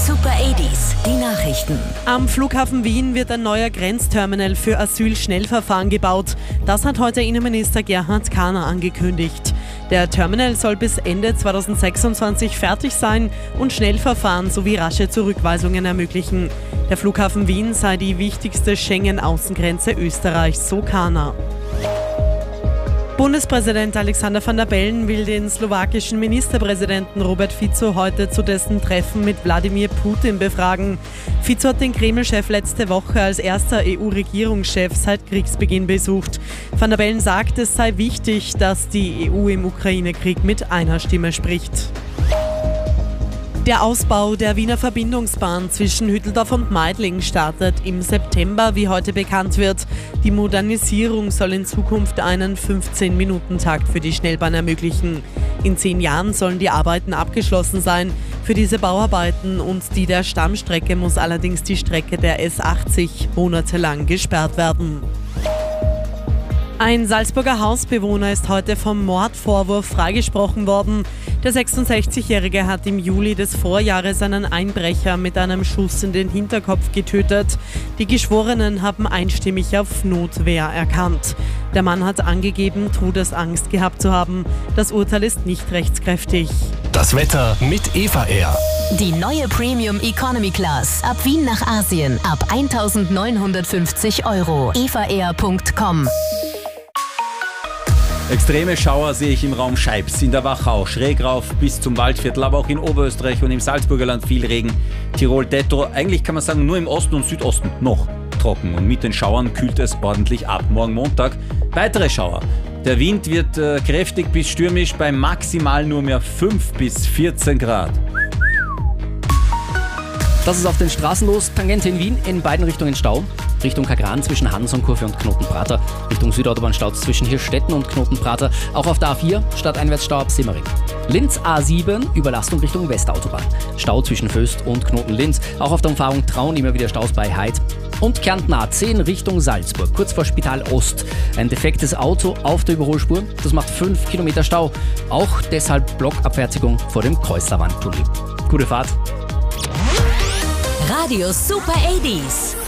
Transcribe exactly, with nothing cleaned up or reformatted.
Super achtziger, die Nachrichten. Am Flughafen Wien wird ein neuer Grenzterminal für Asylschnellverfahren gebaut. Das hat heute Innenminister Gerhard Kahner angekündigt. Der Terminal soll bis Ende zweitausendsechsundzwanzig fertig sein und Schnellverfahren sowie rasche Zurückweisungen ermöglichen. Der Flughafen Wien sei die wichtigste Schengen-Außengrenze Österreichs, so Kahner. Bundespräsident Alexander Van der Bellen will den slowakischen Ministerpräsidenten Robert Fico heute zu dessen Treffen mit Wladimir Putin befragen. Fico hat den Kreml-Chef letzte Woche als erster E U-Regierungschef seit Kriegsbeginn besucht. Van der Bellen sagt, es sei wichtig, dass die E U im Ukraine-Krieg mit einer Stimme spricht. Der Ausbau der Wiener Verbindungsbahn zwischen Hütteldorf und Meidling startet im September, wie heute bekannt wird. Die Modernisierung soll in Zukunft einen fünfzehn-Minuten-Takt für die Schnellbahn ermöglichen. In zehn Jahren sollen die Arbeiten abgeschlossen sein. Für diese Bauarbeiten und die der Stammstrecke muss allerdings die Strecke der S achtzig monatelang gesperrt werden. Ein Salzburger Hausbewohner ist heute vom Mordvorwurf freigesprochen worden. Der sechsundsechzigjährige hat im Juli des Vorjahres einen Einbrecher mit einem Schuss in den Hinterkopf getötet. Die Geschworenen haben einstimmig auf Notwehr erkannt. Der Mann hat angegeben, Todesangst gehabt zu haben. Das Urteil ist nicht rechtskräftig. Das Wetter mit Eva Air. Die neue Premium Economy Class. Ab Wien nach Asien. Ab eintausendneunhundertfünfzig Euro. eva air punkt com. Extreme Schauer sehe ich im Raum Scheibs, in der Wachau, schräg rauf bis zum Waldviertel, aber auch in Oberösterreich und im Salzburgerland viel Regen. Tirol, Detro, eigentlich kann man sagen nur im Osten und Südosten noch trocken und mit den Schauern kühlt es ordentlich ab. Morgen Montag weitere Schauer. Der Wind wird äh, kräftig bis stürmisch bei maximal nur mehr fünf bis vierzehn Grad. Das ist auf den Straßen los. Tangente in Wien, in beiden Richtungen Stau. Richtung Kagran zwischen Hansonkurve und Knotenprater. Richtung Südautobahn-Stau zwischen Hirstetten und Knotenprater. Auch auf der A vier, Stadteinwärtsstau ab Simmering. Linz A sieben, Überlastung Richtung Westautobahn. Stau zwischen Föst und Knoten-Linz. Auch auf der Umfahrung Traun immer wieder Staus bei Heid. Und Kärnten A zehn Richtung Salzburg, kurz vor Spital Ost. Ein defektes Auto auf der Überholspur, das macht fünf Kilometer Stau. Auch deshalb Blockabfertigung vor dem Kreuzlerwandtunnel. Gute Fahrt. Radio Super achtziger.